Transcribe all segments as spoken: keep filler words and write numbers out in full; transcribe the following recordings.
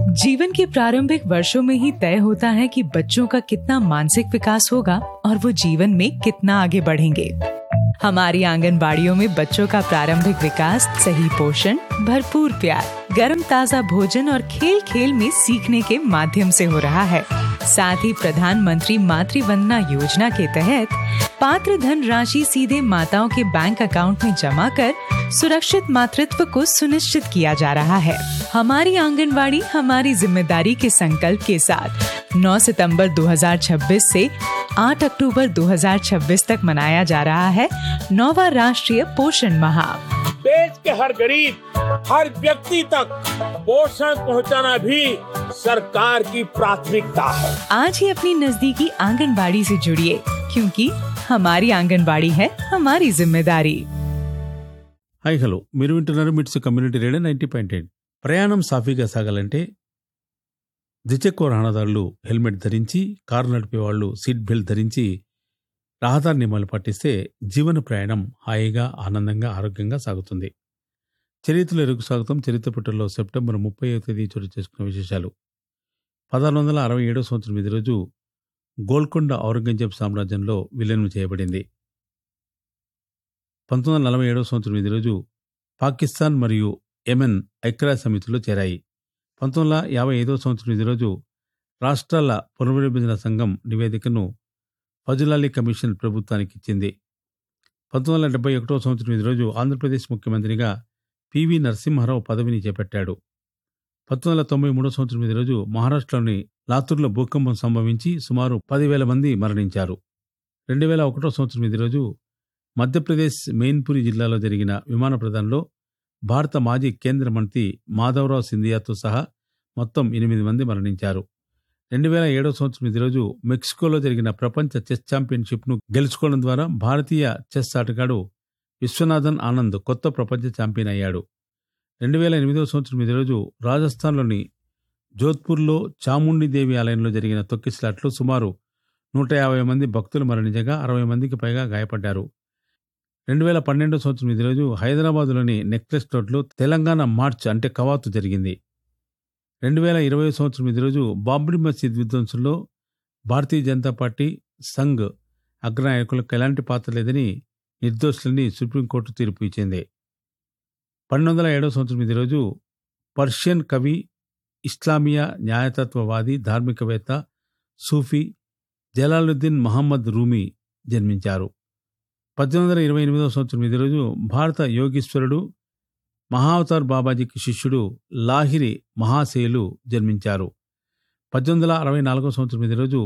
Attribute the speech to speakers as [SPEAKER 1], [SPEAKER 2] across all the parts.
[SPEAKER 1] जीवन के प्रारंभिक वर्षों में ही तय होता है कि बच्चों का कितना मानसिक विकास होगा और वो जीवन में कितना आगे बढ़ेंगे। हमारी आंगनबाड़ियों में बच्चों का प्रारंभिक विकास सही पोषण, भरपूर प्यार, गर्म ताजा भोजन और खेल खेल में सीखने के माध्यम से हो रहा है। साथ ही प्रधानमंत्री मातृ वंदना योजना के तहत पात्र धन राशि सीधे माताओं के बैंक अकाउंट में जमा कर सुरक्षित मातृत्व को सुनिश्चित किया जा रहा है। हमारी आंगनबाड़ी हमारी जिम्मेदारी के संकल्प के साथ नौ सितंबर दो हज़ार छब्बीस से आठ अक्टूबर दो हज़ार छब्बीस तक मनाया जा रहा है नौवां राष्ट्रीय पोषण माह।
[SPEAKER 2] देश के हर गरीब, हर व्यक्ति तक पोषण पहुंचाना भी सरकार की प्राथमिकता है।
[SPEAKER 1] आज ही अपनी नजदीकी आंगनबाड़ी से जुड़िए, क्योंकि हमारी आंगनबाड़ी है हमारी जिम्मेदारी।
[SPEAKER 3] హాయ్ హలో, మీరు వింటున్నారు మిట్స్ community radio ninety point eight. ప్రయాణం సాఫీగా సాగాలంటే ద్విచక్ర వాహనదారులు హెల్మెట్ ధరించి, కారు నడిపే వాళ్ళు సీట్ బెల్ట్ ధరించి రహదారి నియమాలు పాటిస్తే జీవన ప్రయాణం హాయిగా, ఆనందంగా, ఆరోగ్యంగా సాగుతుంది. చరిత్రలో ఎరుగు స్వాగతం. చరిత్ర పుటల్లో సెప్టెంబర్ ముప్పై తేదీ చోటు చేసుకున్న విశేషాలు. పదహారు వందల అరవై ఏడవ సంవత్సరం ఇది రోజు గోల్కొండ ఔరంగజేబ్ సామ్రాజ్యంలో విలీనం చేయబడింది. పంతొమ్మిది వందల నలభై ఏడవ సంవత్సరం ఇది రోజు పాకిస్తాన్ మరియు యెమెన్ ఐక్యరాజ్య సమితిలో చేరాయి. పంతొమ్మిది వందల యాభై ఐదవ సంవత్సరం ఇది రోజు రాష్ట్రాల పునర్విభజన సంఘం నివేదికను ఫజుల్ అలీ కమిషన్ ప్రభుత్వానికి ఇచ్చింది. పంతొమ్మిది వందల డెబ్బై ఒకటవ సంవత్సరం ఇది రోజు ఆంధ్రప్రదేశ్ ముఖ్యమంత్రిగా పివి నరసింహారావు పదవిని చేపట్టాడు. పంతొమ్మిది వందల తొంభై మూడవ సంవత్సరం ఇది రోజు మహారాష్ట్రలోని లాతూర్లో భూకంపం సంభవించి సుమారు పదివేల మంది మరణించారు. రెండు వేల ఒకటో సంవత్సరం ఇది రోజు మధ్యప్రదేశ్ మెయిన్పురి జిల్లాలో జరిగిన విమాన ప్రదానంలో భారత మాజీ కేంద్ర మంత్రి మాధవరావు సింధియాతో సహా మొత్తం ఎనిమిది మంది మరణించారు. రెండు వేల ఏడవ సంవత్సరం ఇది రోజు మెక్సికోలో జరిగిన ప్రపంచ చెస్ ఛాంపియన్షిప్ను గెలుచుకోవడం ద్వారా భారతీయ చెస్ ఆటగాడు విశ్వనాథన్ ఆనంద్ కొత్త ప్రపంచ ఛాంపియన్ అయ్యాడు. రెండు వేల ఎనిమిదవ సంవత్సరం ఇది రోజు రాజస్థాన్లోని జోధ్పూర్లో చాముండిదేవి ఆలయంలో జరిగిన తొక్కిసలాట్లో సుమారు నూట యాభై మంది భక్తులు మరణించగా అరవై మందికి పైగా గాయపడ్డారు. రెండు వేల పన్నెండవ సంవత్సరం ఇది రోజు హైదరాబాద్లోని నెక్లెస్ రోడ్లో తెలంగాణ మార్చ్ అంటే కవాతు జరిగింది. రెండు వేల ఇరవై సంవత్సరం ఇది రోజు బాబ్రీ మసీద్ విధ్వంసంలో భారతీయ జనతా పార్టీ, సంఘ్ అగ్రనాయకులకు ఎలాంటి పాత్ర లేదని నిర్దోషులని సుప్రీంకోర్టు తీర్పు ఇచ్చింది. పన్నెండు వందల ఏడవ సంవత్సరం ఇది రోజు పర్షియన్ కవి, ఇస్లామియా న్యాయతత్వవాది, ధార్మికవేత్త, సూఫీ జలాలుద్దీన్ మహమ్మద్ రూమీ జన్మించారు. పద్దెనిమిది వందల ఇరవై ఎనిమిదవ సంవత్సరం ఇది రోజు భారత యోగీశ్వరుడు, మహావతార్ బాబాజీకి శిష్యుడు లాహిరి మహాశయులు జన్మించారు. పద్దెనిమిది వందల అరవై నాలుగవ సంవత్సరం ఇది రోజు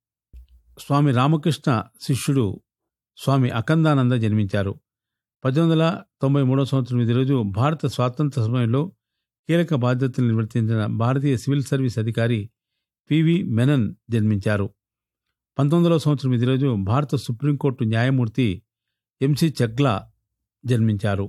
[SPEAKER 3] స్వామి రామకృష్ణ శిష్యుడు స్వామి అఖందానంద జన్మించారు. పద్దెనిమిది వందల తొంభై మూడవ సంవత్సరం ఇది రోజు భారత స్వాతంత్ర సమయంలో కీలక బాధ్యతలు నిర్వర్తించిన భారతీయ సివిల్ సర్వీస్ అధికారి పివి మెనన్ జన్మించారు. పంతొమ్మిది వందల సంవత్సరం ఇది రోజు భారత సుప్రీంకోర్టు న్యాయమూర్తి ఎంసి చగ్లా జన్మించారు.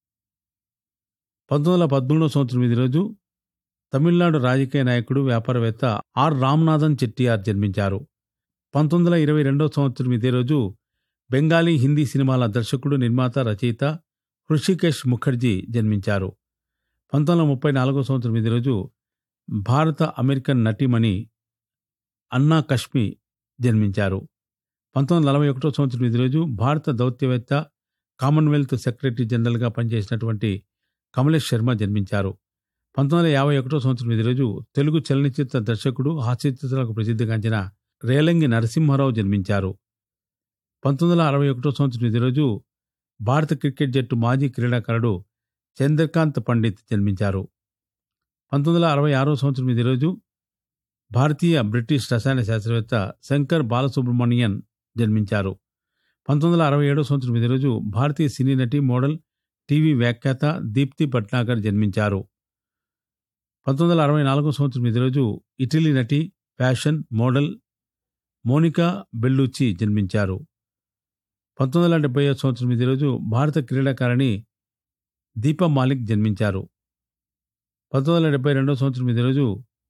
[SPEAKER 3] పంతొమ్మిది వందల పదమూడవ సంవత్సరం ఇది రోజు తమిళనాడు రాజకీయ నాయకుడు, వ్యాపారవేత్త ఆర్ రామ్నాథన్ చెట్టియార్ జన్మించారు. పంతొమ్మిది వందల ఇరవై రెండవ సంవత్సరం ఇదే రోజు బెంగాలీ, హిందీ సినిమాల దర్శకుడు, నిర్మాత, రచయిత హృషికేశ్ ముఖర్జీ జన్మించారు. పంతొమ్మిది వందల ముప్పై నాలుగవ సంవత్సరం ఇదే రోజు భారత అమెరికన్ నటీమణి అన్నా కష్మి జన్మించారు. పంతొమ్మిది వందల నలభై ఒకటో సంవత్సరం ఇది రోజు భారత దౌత్యవేత్త, కామన్వెల్త్ సెక్రటరీ జనరల్గా పనిచేసినటువంటి కమలేష్ శర్మ జన్మించారు. పంతొమ్మిది వందల యాభై ఒకటో సంవత్సరం ఇది రోజు తెలుగు చలనచిత్ర దర్శకుడు, హాస్యచిత్రాలకు ప్రసిద్ధిగాంచిన రేలంగి నరసింహారావు జన్మించారు. పంతొమ్మిది వందల అరవై ఒకటో సంవత్సరం ఇది రోజు భారత క్రికెట్ జట్టు మాజీ క్రీడాకారుడు చంద్రకాంత్ పండిత్ జన్మించారు. పంతొమ్మిది వందల అరవై ఆరో సంవత్సరం ఇది రోజు భారతీయ బ్రిటిష్ రసాయన శాస్త్రవేత్త శంకర్ బాలసుబ్రమణియన్ జన్మించారు. పంతొమ్మిది వందల అరవై ఏడో సంవత్సరం ఇది రోజు భారతీయ సినీ నటి, మోడల్, టీవీ వ్యాఖ్యాత దీప్తి భట్నాగర్ జన్మించారు. పంతొమ్మిది వందల అరవై నాలుగో సంవత్సరం ఇది రోజు ఇటలీ నటి, ఫ్యాషన్ మోడల్ మోనికా బెల్లూచి జన్మించారు. పంతొమ్మిది వందల డెబ్బై సంవత్సరం ఇది రోజు భారత క్రీడాకారిణి దీపా మాలిక్ జన్మించారు. పంతొమ్మిది వందల డెబ్బై రెండవ సంవత్సరం ఇది రోజు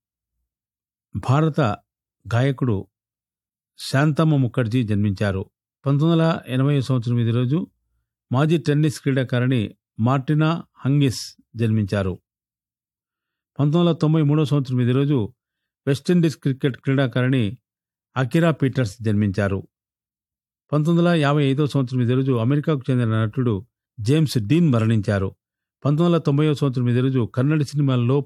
[SPEAKER 3] భారత గాయకుడు శాంతమ్మ ముఖర్జీ జన్మించారు. పంతొమ్మిది వందల ఎనభై సంవత్సరం ఇది రోజు మాజీ టెన్నిస్ క్రీడాకారిణి మార్టినా హంగిస్ జన్మించారు. పంతొమ్మిది వందల తొంభై మూడో సంవత్సరం ఇదే రోజు వెస్టిండీస్ క్రికెట్ క్రీడాకారిణి అకిరా పీటర్స్ జన్మించారు. పంతొమ్మిది వందల యాభై ఐదో సంవత్సరం ఇదే రోజు అమెరికాకు చెందిన నటుడు జేమ్స్ డీన్ మరణించారు. పంతొమ్మిది వందల తొంభై సంవత్సరం ఇదే రోజు కన్నడ సినిమాల్లో